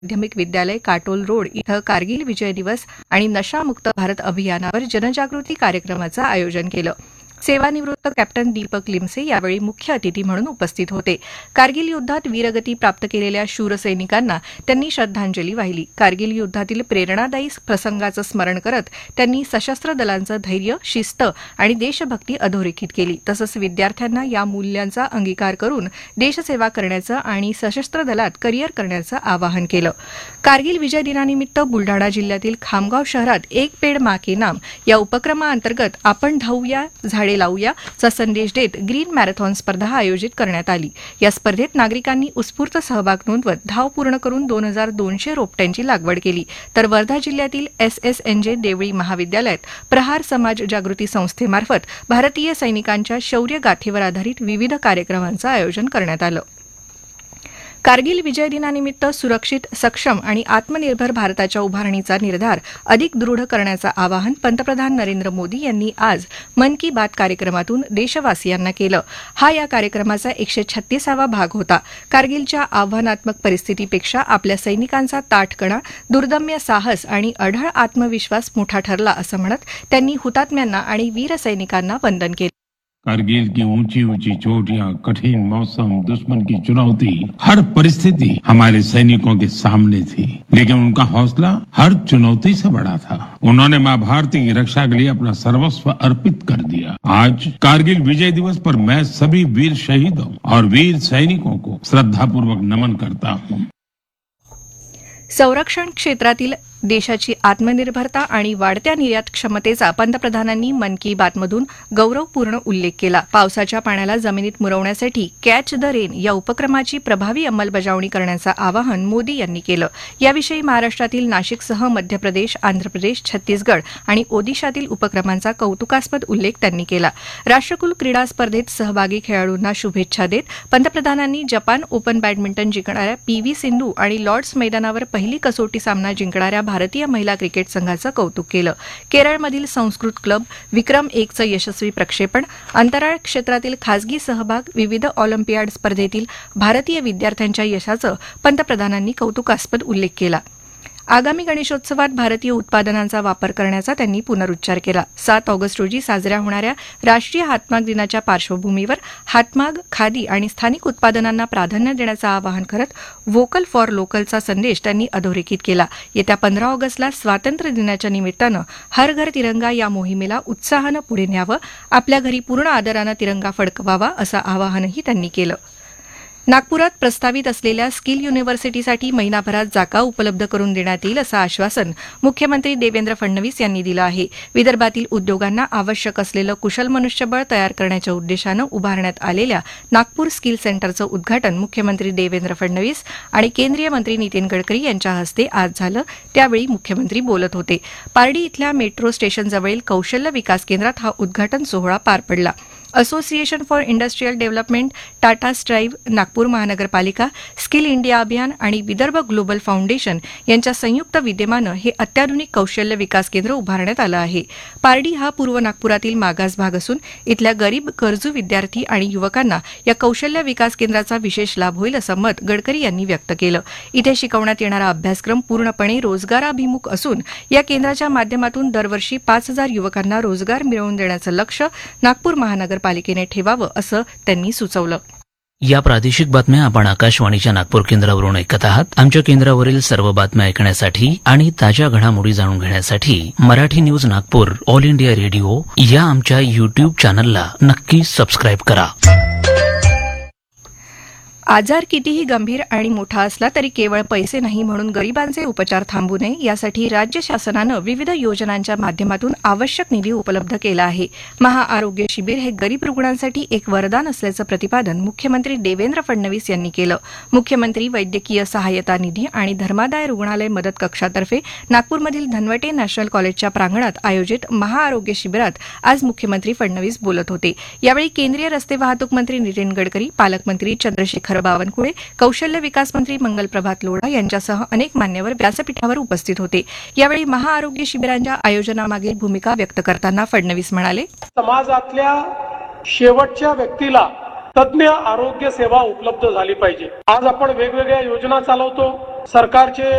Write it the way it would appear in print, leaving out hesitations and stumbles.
माध्यमिक विद्यालय काटोल रोड इथं कारगिल विजय दिवस आणि नशामुक्त भारत अभियानावर जनजागृती कार्यक्रमाचं आयोजन केलं. सेवानिवृत्त कॅप्टन दीपक लिमसे यावेळी मुख्य अतिथी म्हणून उपस्थित होते. कारगिल युद्धात वीरगती प्राप्त केलेल्या शूर सैनिकांना त्यांनी श्रद्धांजली वाहिली. कारगिल युद्धातील प्रेरणादायी प्रसंगाचं स्मरण करत त्यांनी सशस्त्र दलांचं धैर्य, शिस्त आणि देशभक्ती अधोरेखित केली. तसंच विद्यार्थ्यांना या मूल्यांचा अंगीकार करून देशसेवा करण्याचं आणि सशस्त्र दलात करिअर करण्याचं आवाहन केलं. कारगिल विजय दिनानिमित्त बुलडाणा जिल्ह्यातील खामगाव शहरात एक पेड मा के नाम या उपक्रमाअंतर्गत आपण धावूया झाडे लावूया चा संदेश देत ग्रीन मॅरेथॉन स्पर्धा आयोजित करण्यात आली. या स्पर्धेत नागरिकांनी उत्स्फूर्त सहभाग नोंदवत धाव पूर्ण करून 2200 रोपट्यांची लागवड केली. तर वर्धा जिल्ह्यातील SSNJ देवळी महाविद्यालयात प्रहार समाज जागृती संस्थेमार्फत भारतीय सैनिकांच्या शौर्य गाथेवर आधारित विविध कार्यक्रमांचं आयोजन करण्यात आलं. कारगिल विजय दिनानिमित्त सुरक्षित, सक्षम आणि आत्मनिर्भर भारताच्या उभारणीचा निर्धार अधिक दृढ करण्याचं आवाहन पंतप्रधान नरेंद्र मोदी यांनी आज मन की बात कार्यक्रमातून देशवासियांना केलं. हा या कार्यक्रमाचा 136वा भाग होता. कारगिलच्या आव्हानात्मक परिस्थितीपेक्षा आपल्या सैनिकांचा ताठकणा, दुर्दम्य साहस आणि अढळ आत्मविश्वास मोठा ठरला असं म्हणत त्यांनी हुतात्म्यांना आणि वीर सैनिकांना वंदन केलं. कारगिल की ऊंची ऊंची चोटियां, कठिन मौसम, दुश्मन की चुनौती, हर परिस्थिति हमारे सैनिकों के सामने थी, लेकिन उनका हौसला हर चुनौती से बड़ा था. उन्होंने मां भारती की रक्षा के लिए अपना सर्वस्व अर्पित कर दिया. आज कारगिल विजय दिवस पर मैं सभी वीर शहीदों और वीर सैनिकों को श्रद्धापूर्वक नमन करता हूँ. संरक्षण क्षेत्रातील देशाची आत्मनिर्भरता आणि वाढत्या निर्यात क्षमतेचा पंतप्रधानांनी मन की बातमधून गौरवपूर्ण उल्लेख केला. पावसाच्या पाण्याला जमिनीत मुरवण्यासाठी कॅच द रेन या उपक्रमाची प्रभावी अंमलबजावणी करण्याचं आवाहन मोदी यांनी केलं. याविषयी महाराष्ट्रातील नाशिकसह मध्य प्रदेश, आंध्र प्रदेश, छत्तीसगड आणि ओदिशातील उपक्रमांचा कौतुकास्पद उल्लेख त्यांनी केला. राष्ट्रकुल क्रीडा स्पर्धेत सहभागी खेळाडूंना शुभेच्छा देत पंतप्रधानांनी जपान ओपन बॅडमिंटन जिंकणाऱ्या PV सिंधू आणि लॉर्ड्स मैदानावर पहिली कसोटी सामना जिंकणाऱ्या भारतीय महिला क्रिकेट संघाचं कौतुक केलं. केरळमधील संस्कृत क्लब विक्रम 1चं यशस्वी प्रक्षेपण, अंतराळ क्षेत्रातील खासगी सहभाग, विविध ऑलिम्पियाड स्पर्धेतील भारतीय विद्यार्थ्यांच्या यशाचं पंतप्रधानांनी कौतुकास्पद उल्लेख केला. आगामी गणेशोत्सवात भारतीय उत्पादनांचा वापर करण्याचा त्यांनी पुनरुच्चार केला. 7 ऑगस्ट रोजी साजऱ्या होणाऱ्या राष्ट्रीय हातमाग दिनाच्या पार्श्वभूमीवर हातमाग, खादी आणि स्थानिक उत्पादनांना प्राधान्य देण्याचं आवाहन करत व्होकल फॉर लोकलचा संदेश त्यांनी अधोरेखित केला. येत्या 15 ऑगस्टला स्वातंत्र्य दिनाच्या निमित्तानं हर घर तिरंगा या मोहिमेला उत्साहानं पुढे न्यावं, आपल्या घरी पूर्ण आदरानं तिरंगा फडकवावा असं आवाहनही त्यांनी केलं. नागपुरात प्रस्तावित असलेल्या स्किल युनिव्हर्सिटीसाठी महिनाभरात जागा उपलब्ध करून देण्यात येईल असं आश्वासन मुख्यमंत्री देवेंद्र फडणवीस यांनी दिलं आहे. विदर्भातील उद्योगांना आवश्यक असलेलं कुशल मनुष्यबळ तयार करण्याच्या उद्देशानं उभारण्यात आलेल्या नागपूर स्किल सेंटरचं उद्घाटन मुख्यमंत्री देवेंद्र फडणवीस आणि केंद्रीय मंत्री नितीन गडकरी यांच्या हस्ते आज झालं. त्यावेळी मुख्यमंत्री बोलत होते. पारडी इथल्या मेट्रो स्टेशनजवळील कौशल्य विकास केंद्रात हा उद्घाटन सोहळा पार पडला. Association for industrial development, Tata strive, Nagpur महानगरपालिका, स्किल इंडिया अभियान आणि विदर्भ ग्लोबल फाउंडेशन यांच्या संयुक्त विद्यमानं हे अत्याधुनिक कौशल्य विकास केंद्र उभारण्यात आलं आहे. पारडी हा पूर्व नागपुरातील मागास भाग असून इथल्या गरीब, गरजू विद्यार्थी आणि युवकांना या कौशल्य विकास केंद्राचा विशेष लाभ होईल असं मत गडकरी यांनी व्यक्त केलं. इथे शिकवण्यात येणारा अभ्यासक्रम पूर्णपणे रोजगाराभिमुख असून या केंद्राच्या माध्यमातून दरवर्षी 5000 युवकांना रोजगार मिळवून देण्याचं लक्ष्य नागपूर महानगरपालिकेने ठेवावं असं त्यांनी सुचवलं. या प्रादेशिक बातम्या आपण आकाशवाणीच्या नागपूर केंद्रावरून ऐकत आहात. आमच्या केंद्रावरील सर्व बातम्या ऐकण्यासाठी आणि ताज्या घडामोडी जाणून घेण्यासाठी Marathi news Nagpur all India radio या आमच्या YouTube चॅनलला नक्की सबस्क्राईब करा. आजार कितीही गंभीर आणि मोठा असला तरी केवळ पैसे नाही म्हणून गरिबांचे उपचार थांबू नये यासाठी राज्य शासनानं विविध योजनांच्या माध्यमातून आवश्यक निधी उपलब्ध केला आहे. महाआरोग्य शिबिर हे गरीब रुग्णांसाठी एक वरदान असल्याचं प्रतिपादन मुख्यमंत्री देवेंद्र फडणवीस यांनी केलं. मुख्यमंत्री वैद्यकीय सहाय्यता निधी आणि धर्मादाय रुग्णालय मदत कक्षातर्फे नागपूरमधील धनवटे नॅशनल कॉलेजच्या प्रांगणात आयोजित महाआरोग्य शिबिरात आज मुख्यमंत्री फडणवीस बोलत होते. यावेळी केंद्रीय रस्ते वाहतूक मंत्री नितीन गडकरी, पालकमंत्री चंद्रशेखर बावनकुळे, कौशल्य विकास मंत्री मंगलप्रभात लोढा यांच्यासह अनेक मान्यवर व्यासपीठावर उपस्थित होते. यावेळी महाआरोग्य शिबिरांच्या आयोजनामागील भूमिका व्यक्त करताना फडणवीस म्हणाले, समाजातल्या शेवटच्या व्यक्तीला तज्ञ आरोग्य सेवा उपलब्ध झाली पाहिजे. आज आपण वेगवेगळ्या योजना चालवतो, सरकारचे